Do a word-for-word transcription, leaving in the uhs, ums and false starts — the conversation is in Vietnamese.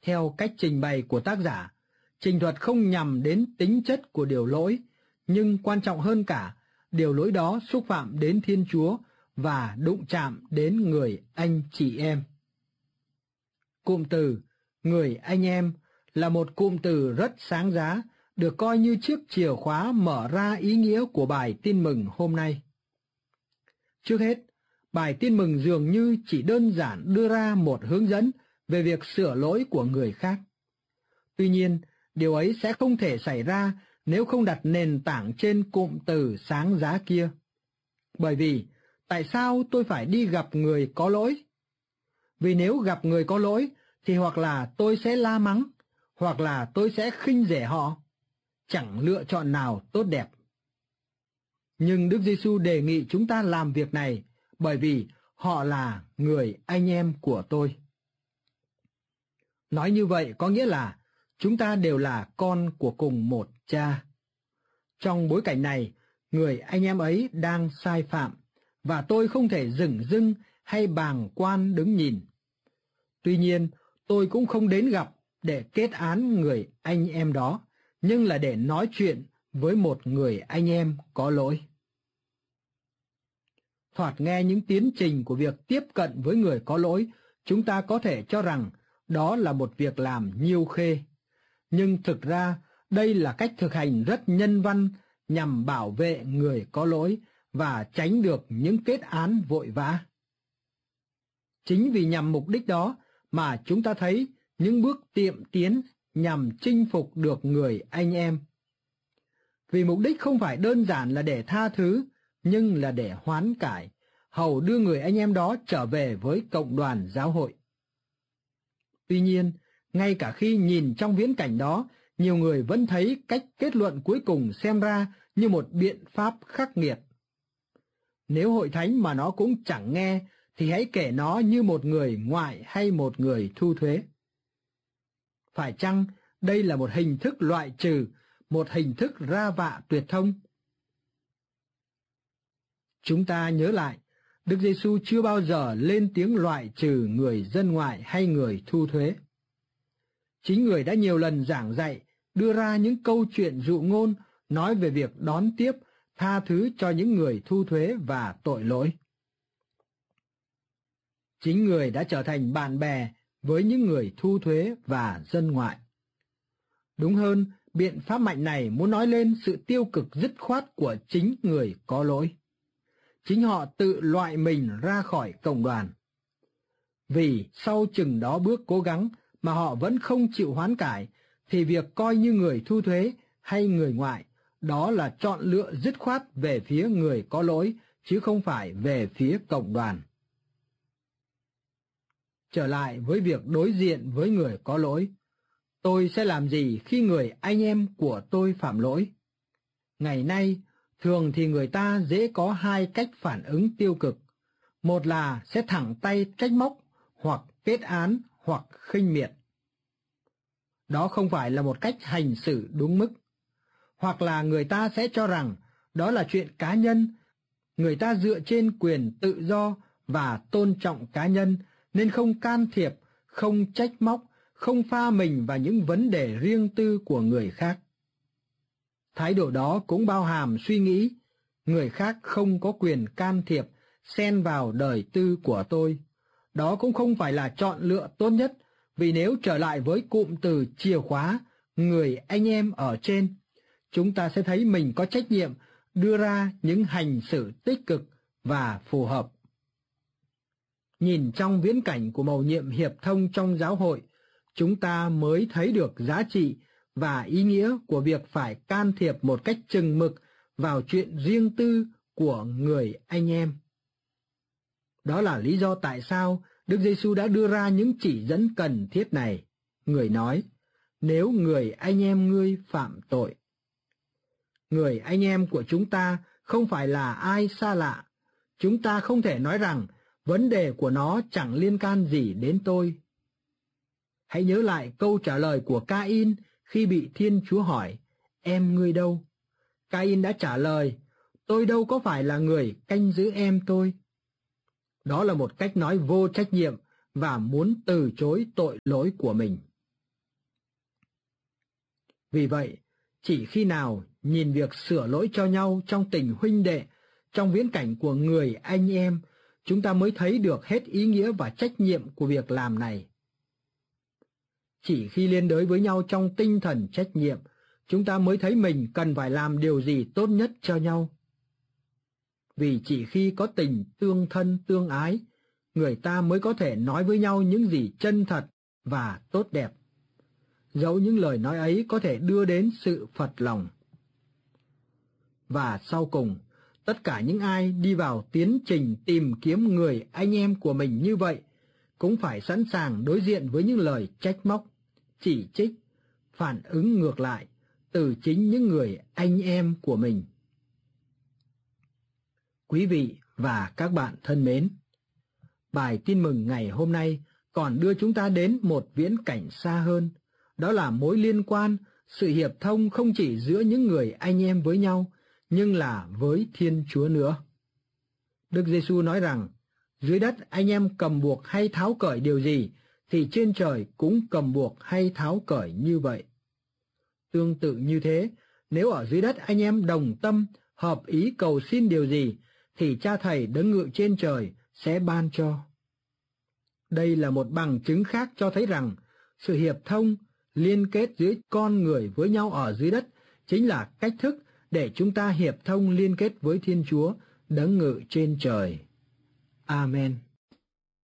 Theo cách trình bày của tác giả, trình thuật không nhằm đến tính chất của điều lỗi, nhưng quan trọng hơn cả, điều lỗi đó xúc phạm đến Thiên Chúa và đụng chạm đến người anh chị em. Cụm từ người anh em là một cụm từ rất sáng giá, được coi như chiếc chìa khóa mở ra ý nghĩa của bài tin mừng hôm nay. Trước hết, bài tin mừng dường như chỉ đơn giản đưa ra một hướng dẫn về việc sửa lỗi của người khác. Tuy nhiên, điều ấy sẽ không thể xảy ra nếu không đặt nền tảng trên cụm từ sáng giá kia. Bởi vì, tại sao tôi phải đi gặp người có lỗi? Vì nếu gặp người có lỗi, thì hoặc là tôi sẽ la mắng, hoặc là tôi sẽ khinh rẻ họ. Chẳng lựa chọn nào tốt đẹp. Nhưng Đức Giêsu đề nghị chúng ta làm việc này bởi vì họ là người anh em của tôi. Nói như vậy có nghĩa là chúng ta đều là con của cùng một cha. Trong bối cảnh này, người anh em ấy đang sai phạm, và tôi không thể dửng dưng hay bàng quan đứng nhìn. Tuy nhiên, tôi cũng không đến gặp để kết án người anh em đó, nhưng là để nói chuyện với một người anh em có lỗi. Thoạt nghe những tiến trình của việc tiếp cận với người có lỗi, chúng ta có thể cho rằng đó là một việc làm nhiêu khê. Nhưng thực ra, đây là cách thực hành rất nhân văn nhằm bảo vệ người có lỗi và tránh được những kết án vội vã. Chính vì nhằm mục đích đó mà chúng ta thấy những bước tiệm tiến nhằm chinh phục được người anh em. Vì mục đích không phải đơn giản là để tha thứ, nhưng là để hoán cải, hầu đưa người anh em đó trở về với cộng đoàn giáo hội. Tuy nhiên, ngay cả khi nhìn trong viễn cảnh đó, nhiều người vẫn thấy cách kết luận cuối cùng xem ra như một biện pháp khắc nghiệt. Nếu hội thánh mà nó cũng chẳng nghe, thì hãy kể nó như một người ngoại hay một người thu thuế. Phải chăng đây là một hình thức loại trừ, một hình thức ra vạ tuyệt thông? Chúng ta nhớ lại, Đức Giêsu chưa bao giờ lên tiếng loại trừ người dân ngoại hay người thu thuế. Chính người đã nhiều lần giảng dạy, đưa ra những câu chuyện dụ ngôn nói về việc đón tiếp, tha thứ cho những người thu thuế và tội lỗi. Chính người đã trở thành bạn bè với những người thu thuế và dân ngoại. Đúng hơn, biện pháp mạnh này muốn nói lên sự tiêu cực dứt khoát của chính người có lỗi. Chính họ tự loại mình ra khỏi cộng đoàn. Vì sau chừng đó bước cố gắng mà họ vẫn không chịu hoán cải, thì việc coi như người thu thuế hay người ngoại, đó là chọn lựa dứt khoát về phía người có lỗi, chứ không phải về phía cộng đoàn. Trở lại với việc đối diện với người có lỗi, tôi sẽ làm gì khi người anh em của tôi phạm lỗi? Ngày nay, thường thì người ta dễ có hai cách phản ứng tiêu cực. Một là sẽ thẳng tay trách móc, hoặc kết án, hoặc khinh miệt. Đó không phải là một cách hành xử đúng mức. Hoặc là người ta sẽ cho rằng đó là chuyện cá nhân, người ta dựa trên quyền tự do và tôn trọng cá nhân, nên không can thiệp, không trách móc, không pha mình vào những vấn đề riêng tư của người khác. Thái độ đó cũng bao hàm suy nghĩ, người khác không có quyền can thiệp, xen vào đời tư của tôi. Đó cũng không phải là chọn lựa tốt nhất, vì nếu trở lại với cụm từ chìa khóa, người anh em ở trên, chúng ta sẽ thấy mình có trách nhiệm đưa ra những hành xử tích cực và phù hợp. Nhìn trong viễn cảnh của mầu nhiệm hiệp thông trong giáo hội, chúng ta mới thấy được giá trị và ý nghĩa của việc phải can thiệp một cách chừng mực vào chuyện riêng tư của người anh em. Đó là lý do tại sao Đức Giêsu đã đưa ra những chỉ dẫn cần thiết này. Người nói, nếu người anh em ngươi phạm tội. Người anh em của chúng ta không phải là ai xa lạ. Chúng ta không thể nói rằng vấn đề của nó chẳng liên can gì đến tôi. Hãy nhớ lại câu trả lời của Ca-in khi bị Thiên Chúa hỏi, em ngươi đâu? Ca-in đã trả lời, tôi đâu có phải là người canh giữ em tôi. Đó là một cách nói vô trách nhiệm và muốn từ chối tội lỗi của mình. Vì vậy, chỉ khi nào nhìn việc sửa lỗi cho nhau trong tình huynh đệ, trong viễn cảnh của người anh em, chúng ta mới thấy được hết ý nghĩa và trách nhiệm của việc làm này. Chỉ khi liên đới với nhau trong tinh thần trách nhiệm, chúng ta mới thấy mình cần phải làm điều gì tốt nhất cho nhau. Vì chỉ khi có tình tương thân tương ái, người ta mới có thể nói với nhau những gì chân thật và tốt đẹp, dẫu những lời nói ấy có thể đưa đến sự phật lòng. Và sau cùng, tất cả những ai đi vào tiến trình tìm kiếm người anh em của mình như vậy, cũng phải sẵn sàng đối diện với những lời trách móc, chỉ trích, phản ứng ngược lại từ chính những người anh em của mình. Quý vị và các bạn thân mến, bài tin mừng ngày hôm nay còn đưa chúng ta đến một viễn cảnh xa hơn, đó là mối liên quan, sự hiệp thông không chỉ giữa những người anh em với nhau, nhưng là với Thiên Chúa nữa. Đức Giêsu nói rằng, dưới đất anh em cầm buộc hay tháo cởi điều gì, thì trên trời cũng cầm buộc hay tháo cởi như vậy. Tương tự như thế, nếu ở dưới đất anh em đồng tâm, hợp ý cầu xin điều gì, thì Cha Thầy đấng ngự trên trời sẽ ban cho. Đây là một bằng chứng khác cho thấy rằng, sự hiệp thông, liên kết giữa con người với nhau ở dưới đất chính là cách thức để chúng ta hiệp thông liên kết với Thiên Chúa đấng ngự trên trời. Amen.